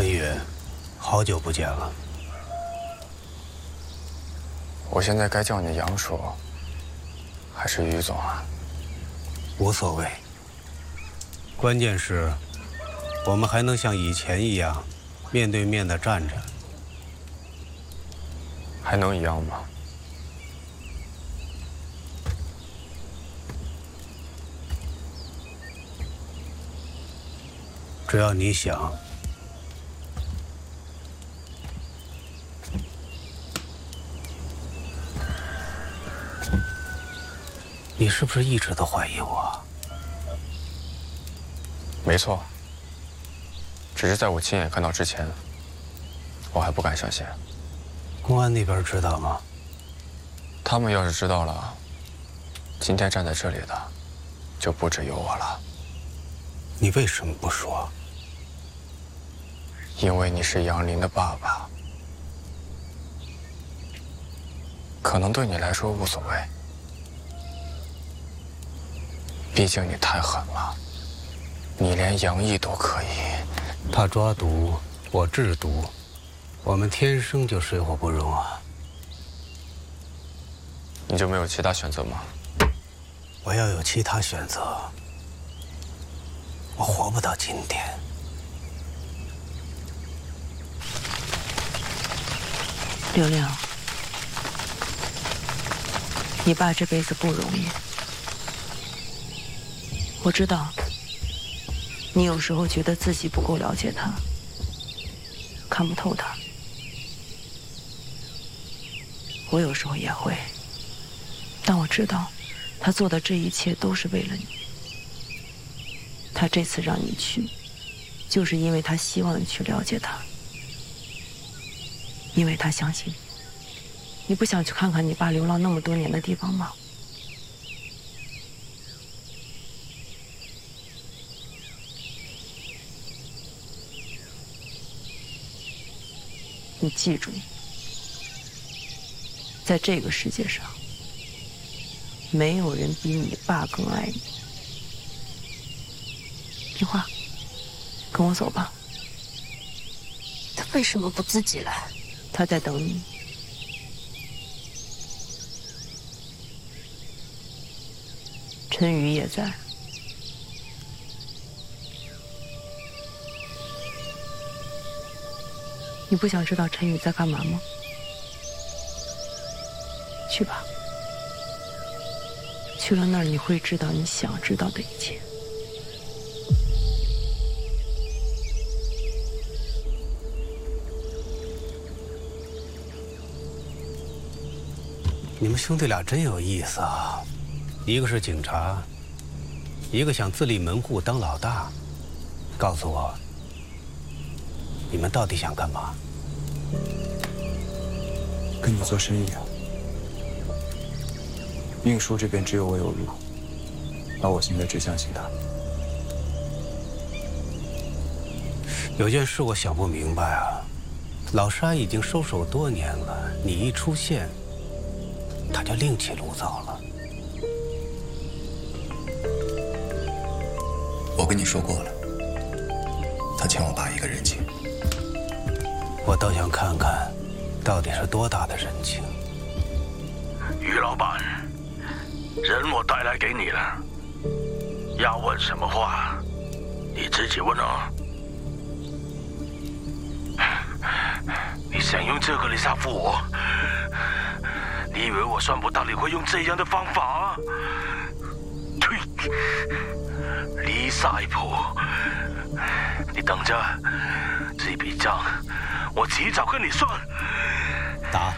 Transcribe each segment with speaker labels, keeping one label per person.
Speaker 1: 陈宇，好久不见了。
Speaker 2: 我现在该叫你杨叔，还是于总啊？
Speaker 1: 无所谓。关键是，我们还能像以前一样，面对面的站着。
Speaker 2: 还能一样吗？
Speaker 1: 只要你想。你是不是一直都怀疑我？
Speaker 2: 没错，只是在我亲眼看到之前，我还不敢相信。
Speaker 1: 公安那边知道吗？
Speaker 2: 他们要是知道了，今天站在这里的，就不只有我了。
Speaker 1: 你为什么不说？
Speaker 2: 因为你是杨林的爸爸，可能对你来说无所谓，毕竟你太狠了，你连杨毅都可以。
Speaker 1: 他抓毒，我制毒，我们天生就水火不容啊。
Speaker 2: 你就没有其他选择吗？
Speaker 1: 我要有其他选择，我活不到今天。
Speaker 3: 刘亮，你爸这辈子不容易。我知道，你有时候觉得自己不够了解他，看不透他。我有时候也会，但我知道，他做的这一切都是为了你。他这次让你去，就是因为他希望你去了解他。因为他相信你，你不想去看看你爸流浪那么多年的地方吗？你记住，在这个世界上，没有人比你爸更爱你。听话，跟我走吧。
Speaker 4: 他为什么不自己来？
Speaker 3: 他在等你。陈宇也在。你不想知道陈宇在干嘛吗？去吧。去了那儿，你会知道你想知道的一切。
Speaker 1: 你们兄弟俩真有意思啊，一个是警察，一个想自立门户当老大。告诉我，你们到底想干嘛？
Speaker 5: 跟你做生意啊。应叔这边只有我有路，而我现在只相信他。
Speaker 1: 有件事我想不明白啊，老沙已经收手多年了，你一出现，他就另起炉灶了。
Speaker 6: 我跟你说过了，他欠我爸一个人情。
Speaker 1: 我倒想看看，到底是多大的人情。
Speaker 7: 于老板，人我带来给你了，要问什么话，你自己问哦。你想用这个来杀服我？你以为我算不到你会用这样的方法？呸！离晒谱！你等着，这笔账我迟早跟你算。
Speaker 1: 打！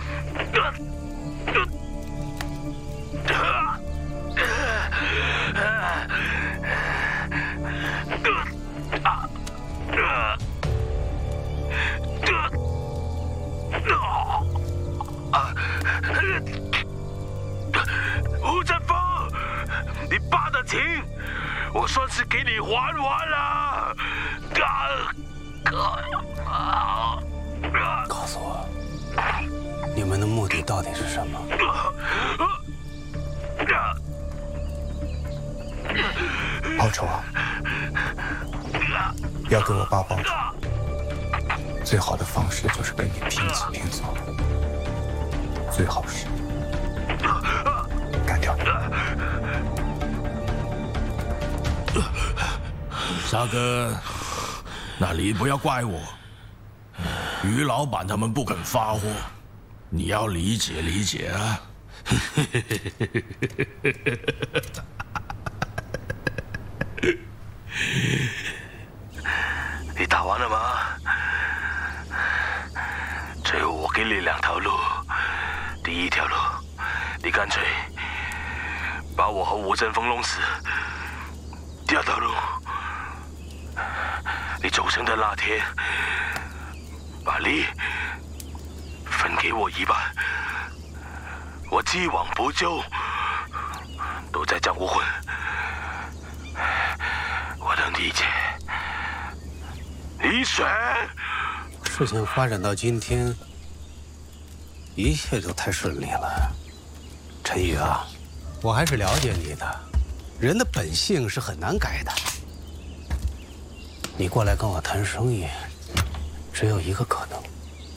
Speaker 7: 吴振峰，你爸的情，我算是给你还完了。
Speaker 1: 告诉我，你们的目的到底是什么？
Speaker 5: 报仇，要给我爸报仇。 最好的方式就是跟你拼死拼死，最好是干掉你。
Speaker 7: 沙哥，那你不要怪我。于老板他们不肯发货，你要理解理解啊。你打完了吗？最后我给你2条路，第一条路，你干脆把我和吴振峰弄死；第2条路，你走生的那天，把利分给我1半，我既往不咎，都在江湖混，我能理解。你选。
Speaker 1: 事情发展到今天，一切都太顺利了。陈宇啊，我还是了解你的，人的本性是很难改的。你过来跟我谈生意，只有一个可能，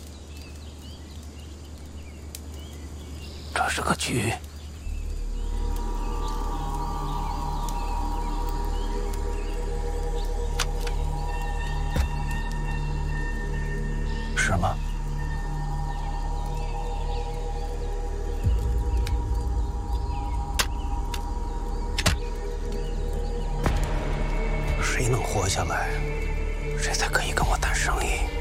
Speaker 1: 这是个局。是吗？谁能活下来，谁才可以跟我谈生意。